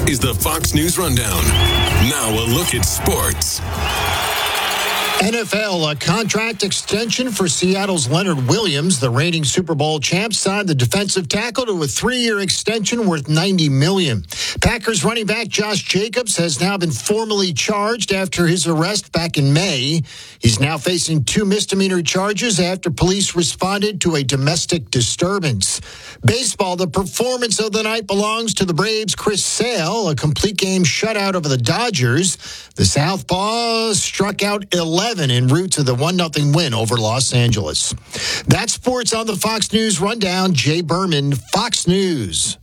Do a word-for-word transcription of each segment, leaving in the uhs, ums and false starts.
is the Fox News Rundown. Now a look at sports. N F L, a contract extension for Seattle's Leonard Williams. The reigning Super Bowl champ signed the defensive tackle to a three-year extension worth ninety million dollars. Packers running back Josh Jacobs has now been formally charged after his arrest back in May. He's now facing two misdemeanor charges after police responded to a domestic disturbance. Baseball, the performance of the night belongs to the Braves' Chris Sale, a complete game shutout over the Dodgers. The Southpaw struck out eleven en route to the one nothing win over Los Angeles. That's sports on the Fox News Rundown. Jay Berman, Fox News.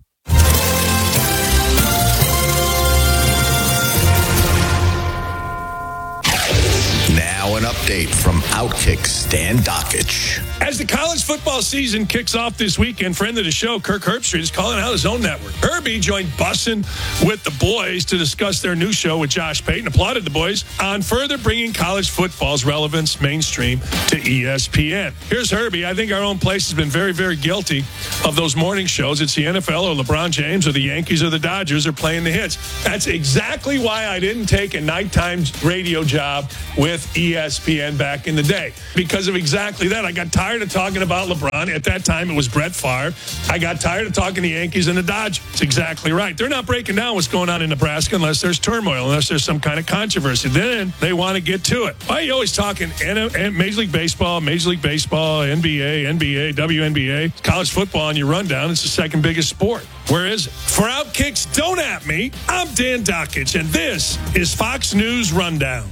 Now an update from Outkick Stan Dakich. As the college football season kicks off this weekend, friend of the show, Kirk Herbstreit, is calling out his own network. Herbie joined Bussin' with the boys to discuss their new show with Josh Payton, applauded the boys on further bringing college football's relevance mainstream to E S P N. Here's Herbie. I think our own place has been very, very guilty of those morning shows. It's the N F L or LeBron James or the Yankees or the Dodgers are playing the hits. That's exactly why I didn't take a nighttime radio job with E S P N back in the day. Because of exactly that. I got tired of talking about LeBron. At that time, it was Brett Favre. I got tired of talking the Yankees and the Dodgers. It's exactly right. They're not breaking down what's going on in Nebraska unless there's turmoil, unless there's some kind of controversy. Then they want to get to it. Why are you always talking Major League Baseball, Major League Baseball, N B A, N B A, W N B A, college football on your rundown? It's the second biggest sport. Where is it? For Outkicks, don't at me. I'm Dan Dakich, and this is Fox News Rundown.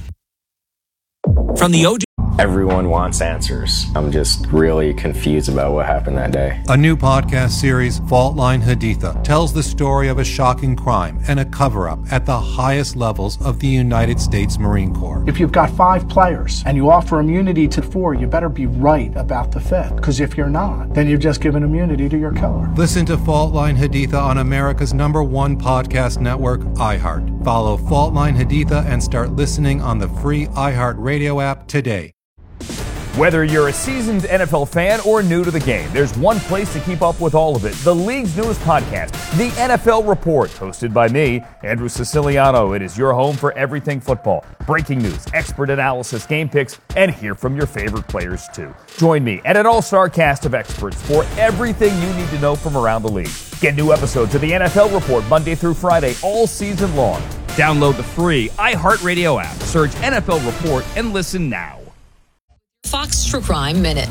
From the O G. Everyone wants answers. I'm just really confused about what happened that day. A new podcast series, Fault Line Haditha, tells the story of a shocking crime and a cover-up at the highest levels of the United States Marine Corps. If you've got five players and you offer immunity to four, you better be right about the fifth. Because if you're not, then you've just given immunity to your killer. Listen to Fault Line Haditha on America's number one podcast network, iHeart. Follow Fault Line Haditha and start listening on the free iHeart Radio app today. Whether you're a seasoned N F L fan or new to the game, there's one place to keep up with all of it. The league's newest podcast, The N F L Report, hosted by me, Andrew Siciliano. It is your home for everything football. Breaking news, expert analysis, game picks, and hear from your favorite players too. Join me and an all-star cast of experts for everything you need to know from around the league. Get new episodes of The N F L Report Monday through Friday all season long. Download the free iHeartRadio app. Search N F L Report and listen now. Fox True Crime Minute.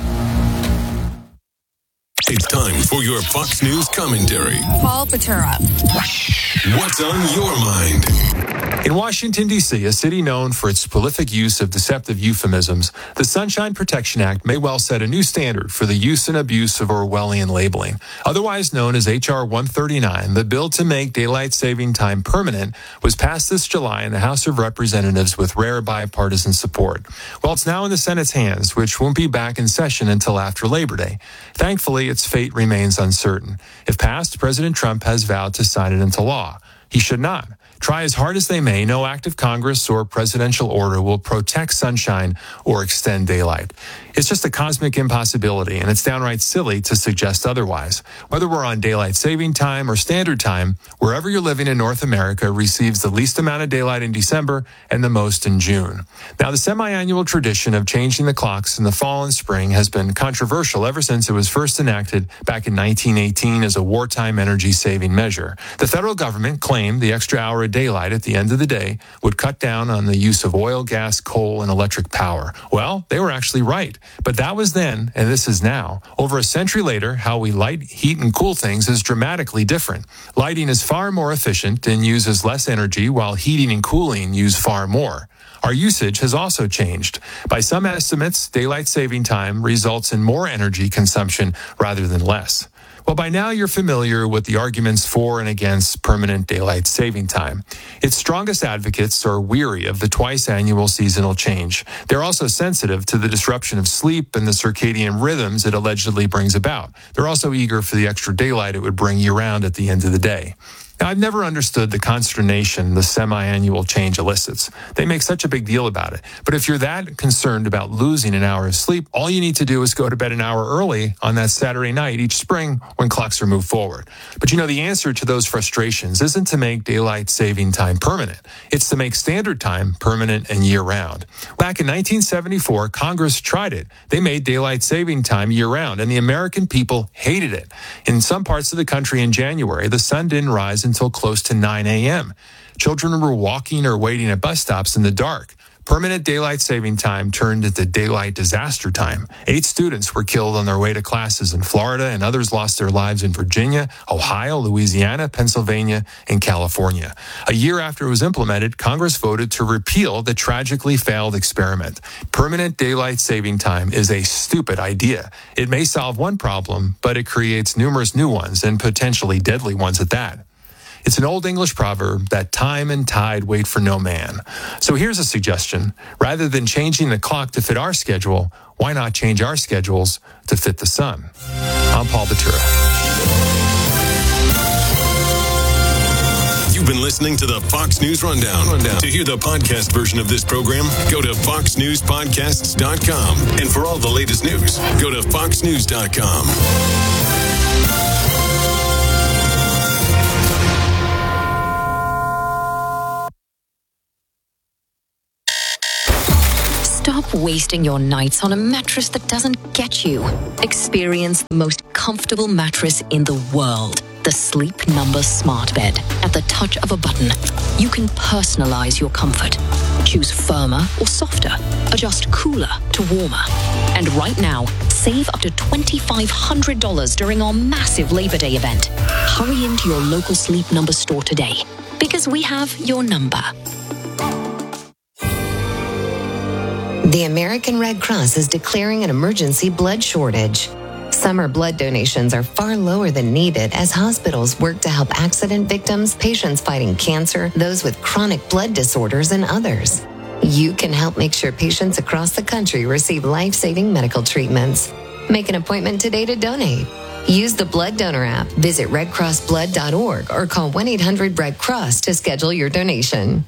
It's time for your Fox News commentary. Paul Patura. What's on your mind? In Washington, D C, a city known for its prolific use of deceptive euphemisms, the Sunshine Protection Act may well set a new standard for the use and abuse of Orwellian labeling. Otherwise known as H R one thirty-nine, the bill to make daylight saving time permanent was passed this July in the House of Representatives with rare bipartisan support. Well, it's now in the Senate's hands, which won't be back in session until after Labor Day. Thankfully, its fate remains uncertain. If passed, President Trump has vowed to sign it into law. He should not. Try as hard as they may, no act of Congress or presidential order will protect sunshine or extend daylight. It's just a cosmic impossibility, and it's downright silly to suggest otherwise. Whether we're on daylight saving time or standard time, wherever you're living in North America receives the least amount of daylight in December and the most in June. Now, the semi-annual tradition of changing the clocks in the fall and spring has been controversial ever since it was first enacted back in nineteen eighteen as a wartime energy-saving measure. The federal government claimed the extra hour of daylight at the end of the day would cut down on the use of oil, gas, coal, and electric power. Well, they were actually right. But that was then, and this is now. Over a century later, how we light, heat, and cool things is dramatically different. Lighting is far more efficient and uses less energy, while heating and cooling use far more. Our usage has also changed. By some estimates, daylight saving time results in more energy consumption rather than less. Well, by now you're familiar with the arguments for and against permanent daylight saving time. Its strongest advocates are weary of the twice-annual seasonal change. They're also sensitive to the disruption of sleep and the circadian rhythms it allegedly brings about. They're also eager for the extra daylight it would bring year-round at the end of the day. Now, I've never understood the consternation the semi-annual change elicits. They make such a big deal about it. But if you're that concerned about losing an hour of sleep, all you need to do is go to bed an hour early on that Saturday night each spring when clocks are moved forward. But you know, the answer to those frustrations isn't to make daylight saving time permanent. It's to make standard time permanent and year-round. Back in nineteen seventy-four, Congress tried it. They made daylight saving time year-round, and the American people hated it. In some parts of the country in January, the sun didn't rise until close to nine a.m. Children were walking or waiting at bus stops in the dark. Permanent daylight saving time turned into daylight disaster time. Eight students were killed on their way to classes in Florida, and others lost their lives in Virginia, Ohio, Louisiana, Pennsylvania, and California. A year after it was implemented, Congress voted to repeal the tragically failed experiment. Permanent daylight saving time is a stupid idea. It may solve one problem, but it creates numerous new ones, and potentially deadly ones at that. It's an old English proverb that time and tide wait for no man. So here's a suggestion. Rather than changing the clock to fit our schedule, why not change our schedules to fit the sun? I'm Paul Batura. You've been listening to the Fox News Rundown. Rundown. To hear the podcast version of this program, go to fox news podcasts dot com. And for all the latest news, go to fox news dot com. Stop wasting your nights on a mattress that doesn't get you. Experience the most comfortable mattress in the world. The Sleep Number Smart Bed. At the touch of a button, you can personalize your comfort. Choose firmer or softer. Adjust cooler to warmer. And right now, save up to two thousand five hundred dollars during our massive Labor Day event. Hurry into your local Sleep Number store today, because we have your number. The American Red Cross is declaring an emergency blood shortage. Summer blood donations are far lower than needed as hospitals work to help accident victims, patients fighting cancer, those with chronic blood disorders, and others. You can help make sure patients across the country receive life-saving medical treatments. Make an appointment today to donate. Use the Blood Donor app, visit red cross blood dot org, or call one eight hundred red cross to schedule your donation.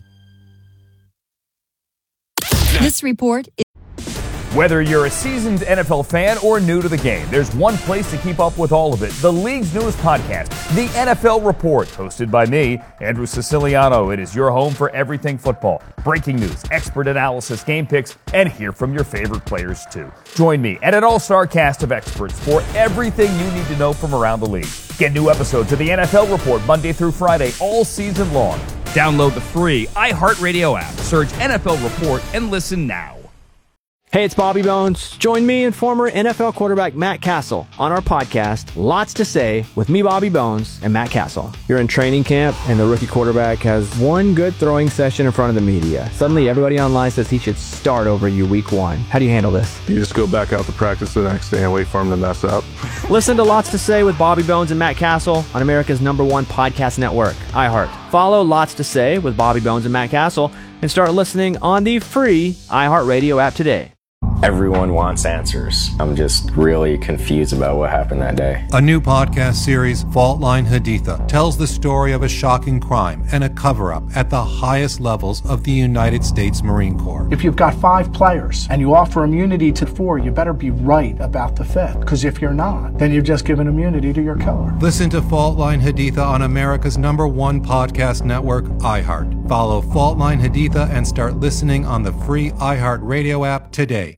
This report is... Whether you're a seasoned N F L fan or new to the game, there's one place to keep up with all of it. The league's newest podcast, The N F L Report, hosted by me, Andrew Siciliano. It is your home for everything football. Breaking news, expert analysis, game picks, and hear from your favorite players too. Join me and an all-star cast of experts for everything you need to know from around the league. Get new episodes of The N F L Report Monday through Friday all season long. Download the free iHeartRadio app, search N F L Report, and listen now. Hey, it's Bobby Bones. Join me and former N F L quarterback Matt Castle on our podcast, Lots to Say, with me, Bobby Bones, and Matt Castle. You're in training camp, and the rookie quarterback has one good throwing session in front of the media. Suddenly, everybody online says he should start over you week one. How do you handle this? You just go back out to practice the next day and wait for him to mess up. Listen to Lots to Say with Bobby Bones and Matt Castle on America's number one podcast network, iHeart. Follow Lots to Say with Bobby Bones and Matt Castle and start listening on the free iHeartRadio app today. Everyone wants answers. I'm just really confused about what happened that day. A new podcast series, Fault Line Haditha, tells the story of a shocking crime and a cover-up at the highest levels of the United States Marine Corps. If you've got five players and you offer immunity to four, you better be right about the fifth. Because if you're not, then you've just given immunity to your killer. Listen to Fault Line Haditha on America's number one podcast network, iHeart. Follow Fault Line Haditha and start listening on the free iHeartRadio app today.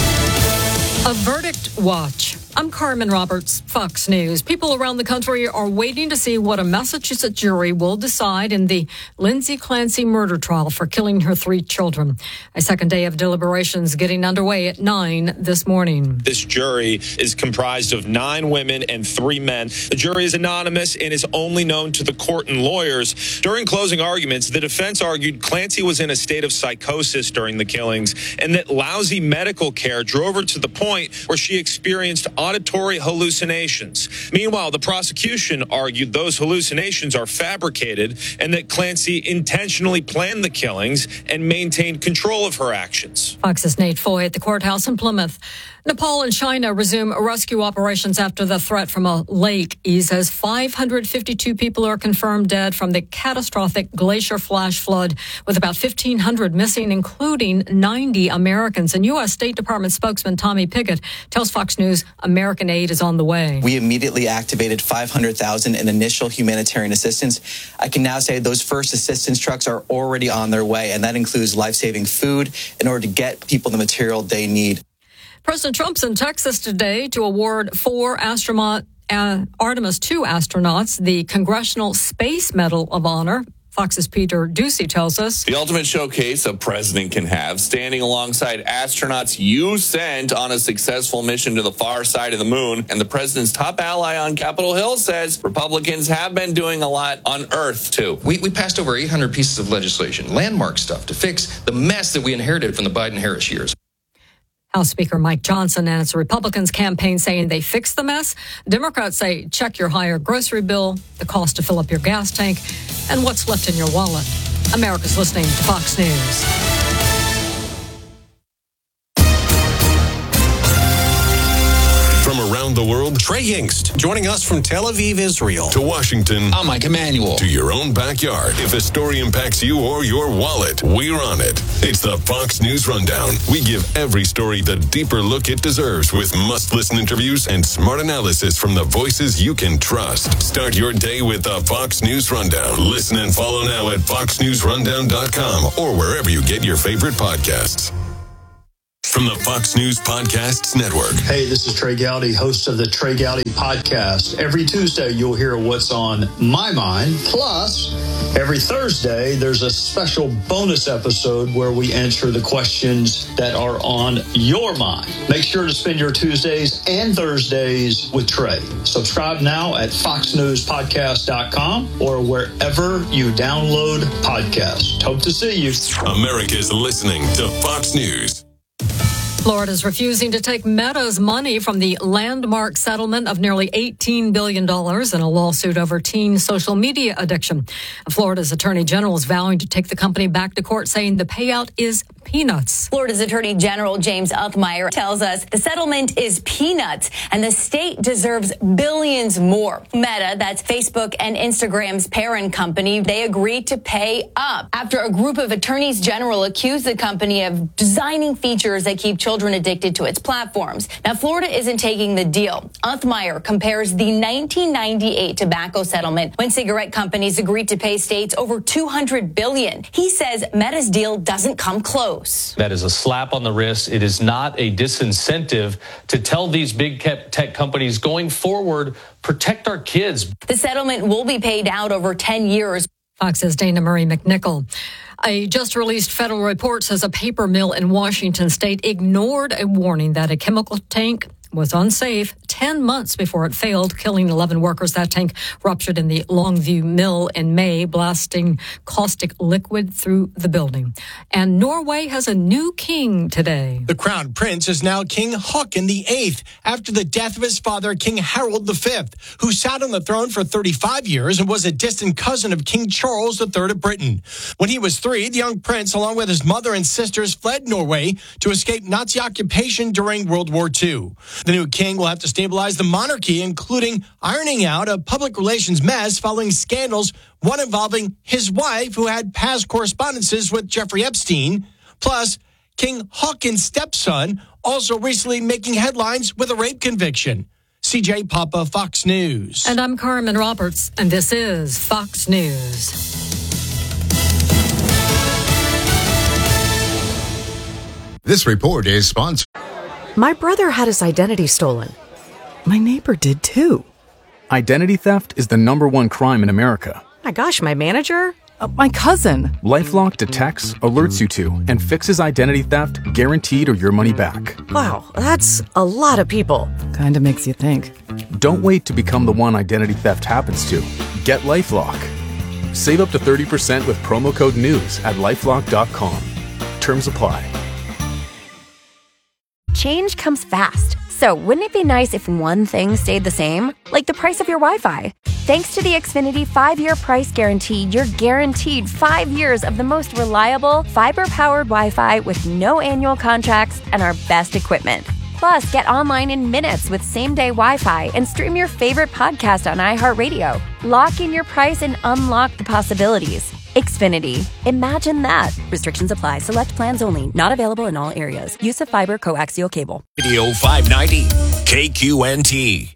A verdict watch. I'm Carmen Roberts, Fox News. People around the country are waiting to see what a Massachusetts jury will decide in the Lindsay Clancy murder trial for killing her three children. A second day of deliberations getting underway at nine this morning. This jury is comprised of nine women and three men. The jury is anonymous and is only known to the court and lawyers. During closing arguments, the defense argued Clancy was in a state of psychosis during the killings and that lousy medical care drove her to the point where she experienced auditory hallucinations. Meanwhile, the prosecution argued those hallucinations are fabricated and that Clancy intentionally planned the killings and maintained control of her actions. Fox's Nate Foy at the courthouse in Plymouth. Nepal and China resume rescue operations after the threat from a lake eases. five hundred fifty-two people are confirmed dead from the catastrophic glacier flash flood, with about fifteen hundred missing, including ninety Americans. And U S State Department spokesman Tommy Pickett tells Fox News American aid is on the way. We immediately activated five hundred thousand dollars in initial humanitarian assistance. I can now say those first assistance trucks are already on their way, and that includes life-saving food in order to get people the material they need. President Trump's in Texas today to award four astronaut uh, Artemis two astronauts the Congressional Space Medal of Honor. Fox's Peter Ducey tells us. The ultimate showcase a president can have, standing alongside astronauts you sent on a successful mission to the far side of the moon. And the president's top ally on Capitol Hill says Republicans have been doing a lot on Earth, too. We, we passed over eight hundred pieces of legislation, landmark stuff, to fix the mess that we inherited from the Biden-Harris years. House Speaker Mike Johnson and its Republicans campaign saying they fixed the mess. Democrats say check your higher grocery bill, the cost to fill up your gas tank, and what's left in your wallet. America's listening to Fox News. From around the world, Trey Yingst joining us from Tel Aviv, Israel. To Washington. I'm Mike Emanuel. To your own backyard. If a story impacts you or your wallet, we're on it. It's the Fox News Rundown. We give every story the deeper look it deserves with must-listen interviews and smart analysis from the voices you can trust. Start your day with the Fox News Rundown. Listen and follow now at fox news rundown dot com or wherever you get your favorite podcasts. From the Fox News Podcasts Network. Hey, this is Trey Gowdy, host of the Trey Gowdy Podcast. Every Tuesday, you'll hear what's on my mind. Plus, every Thursday, there's a special bonus episode where we answer the questions that are on your mind. Make sure to spend your Tuesdays and Thursdays with Trey. Subscribe now at fox news podcast dot com or wherever you download podcasts. Hope to see you. America's listening to Fox News. Florida's refusing to take Meta's money from the landmark settlement of nearly eighteen billion dollars in a lawsuit over teen social media addiction. Florida's Attorney General is vowing to take the company back to court, saying the payout is peanuts. Florida's Attorney General James Uthmeier tells us the settlement is peanuts and the state deserves billions more. Meta, that's Facebook and Instagram's parent company, they agreed to pay up after a group of attorneys general accused the company of designing features that keep children addicted to its platforms. Now, Florida isn't taking the deal. Uthmeier compares the nineteen ninety-eight tobacco settlement when cigarette companies agreed to pay states over two hundred billion dollars. He says Meta's deal doesn't come close. That is a slap on the wrist. It is not a disincentive to tell these big tech companies going forward, protect our kids. The settlement will be paid out over ten years. Fox's Dana Marie McNichol. A just-released federal report says a paper mill in Washington state ignored a warning that a chemical tank was unsafe ten months before it failed, killing eleven workers. That tank ruptured in the Longview Mill in May, blasting caustic liquid through the building. And Norway has a new king today. The crown prince is now King Haakon the Eighth, after the death of his father, King Harald the Fifth, who sat on the throne for thirty-five years and was a distant cousin of King Charles the Third of Britain. When he was three, the young prince, along with his mother and sisters, fled Norway to escape Nazi occupation during World War Two. The new king will have to stabilize the monarchy, including ironing out a public relations mess following scandals, one involving his wife, who had past correspondences with Jeffrey Epstein, plus King Haakon's stepson, also recently making headlines with a rape conviction. C J Papa, Fox News. And I'm Carmen Roberts, and this is Fox News. This report is sponsored. My brother had his identity stolen. My neighbor did too. Identity theft is the number one crime in America. My gosh, my manager? Uh, my cousin. LifeLock detects, alerts you to, and fixes identity theft guaranteed or your money back. Wow, that's a lot of people. Kinda makes you think. Don't wait to become the one identity theft happens to. Get LifeLock. Save up to thirty percent with promo code NEWS at lifelock dot com. Terms apply. Change comes fast, so wouldn't it be nice if one thing stayed the same? Like the price of your Wi-Fi. Thanks to the Xfinity five-year price guarantee, you're guaranteed five years of the most reliable, fiber-powered Wi-Fi with no annual contracts and our best equipment. Plus, get online in minutes with same-day Wi-Fi and stream your favorite podcast on iHeartRadio. Lock in your price and unlock the possibilities. Xfinity. Imagine that. Restrictions apply. Select plans only. Not available in all areas. Use of fiber coaxial cable. Radio five ninety, K Q N T.